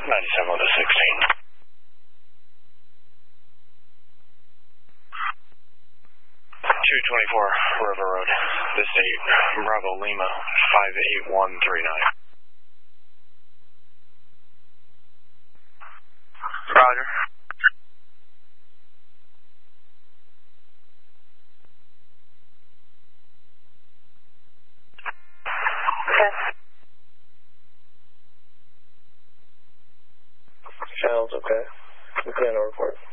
97 with a 16. River Road. This 8 Bravo Lima 58139. Roger. Okay. Channel's okay. We can report.